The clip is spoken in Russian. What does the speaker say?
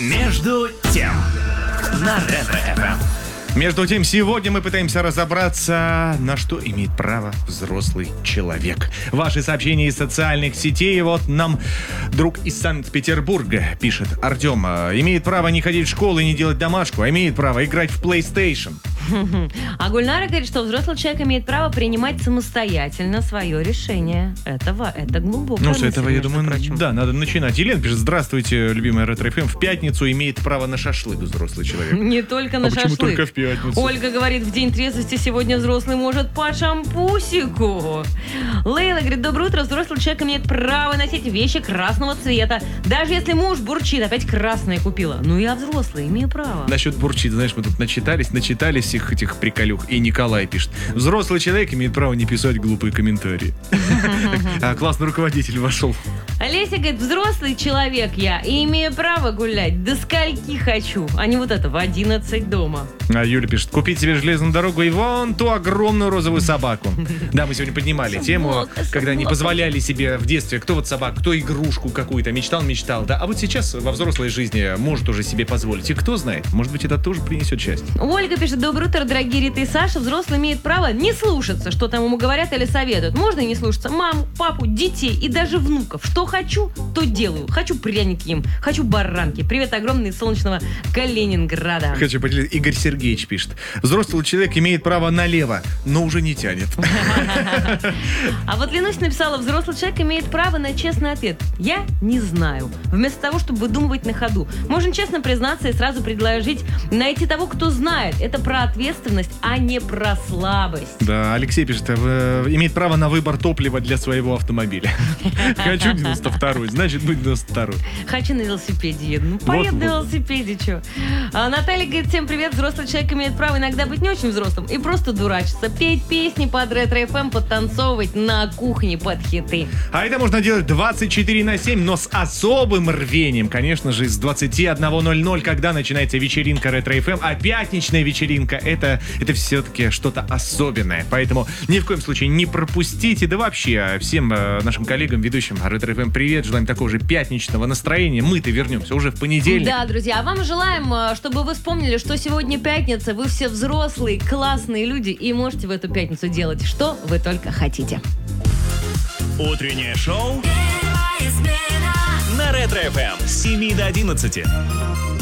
Между тем на Ретро-ФМ. Между тем, сегодня мы пытаемся разобраться, на что имеет право взрослый человек. Ваши сообщения из социальных сетей. Вот нам друг из Санкт-Петербурга пишет: Артем имеет право не ходить в школу и не делать домашку, а имеет право играть в PlayStation. А Гульнара говорит, что взрослый человек имеет право принимать самостоятельно свое решение. Это глубоко. Ну, с этого, я думаю, да, надо начинать. Елена пишет: здравствуйте, любимая Ретро-ФМ. В пятницу имеет право на шашлык взрослый человек. Не только на шашлык. Почему только в пятницу? Ольга говорит, в день трезвости сегодня взрослый может по шампусику. Лейла говорит, доброе утро, взрослый человек имеет право носить вещи красного цвета. Даже если муж бурчит, опять красное купила. Ну, я взрослый, имею право. Насчет бурчит, знаешь, мы тут начитались всех этих приколюх. И Николай пишет: взрослый человек имеет право не писать глупые комментарии. Классный руководитель вошел. Олеся говорит, взрослый человек я и имею право гулять до скольки хочу, а не вот это в 11 дома. А Юля пишет: купить себе железную дорогу и вон ту огромную розовую собаку. Да, мы сегодня поднимали тему, когда не позволяли себе в детстве кто вот собак, кто игрушку какую-то мечтал, да. А вот сейчас во взрослой жизни может уже себе позволить. И кто знает, может быть, это тоже принесет счастье. Ольга пишет, доброе утро, дорогие Рита и Саша. Взрослый имеет право не слушаться, что там ему говорят или советуют. Можно не слушаться маму, папу, детей и даже внуков. Что хочу, то делаю. Хочу пряники им, хочу баранки. Привет огромный из солнечного Калининграда. Хочу поделиться. Игорь Сергеевич пишет: взрослый человек имеет право налево, но уже не тянет. А вот Ленусь написала, взрослый человек имеет право на честный ответ. Я не знаю. Вместо того, чтобы выдумывать на ходу. Можно честно признаться и сразу предложить найти того, кто знает. Это про ответственность, а не про слабость. Да, Алексей пишет, имеет право на выбор топлива для своего автомобиля. Хочу 92-й, значит будет 92-й. Хочу на велосипеде еду. Ну, поеду на велосипеде, что? Наталья говорит, всем привет, взрослый человек имеет право иногда быть не очень взрослым и просто дурачиться, петь песни под Ретро-ФМ, подтанцовывать на кухне под хиты. А это можно делать 24/7, но с особым рвением, конечно же, с 21:00, когда начинается вечеринка Ретро-ФМ, а пятничная вечеринка это все-таки что-то особенное. Поэтому ни в коем случае не пропустите. Да вообще всем нашим коллегам, ведущим Ретро-ФМ привет. Желаем такого же пятничного настроения. Мы-то вернемся уже в понедельник. Да, друзья, а вам желаем, чтобы вы вспомнили, что сегодня пятница, вы все взрослые, классные люди и можете в эту пятницу делать, что вы только хотите. Утреннее шоу на Ретро-ФМ с 7 до 11.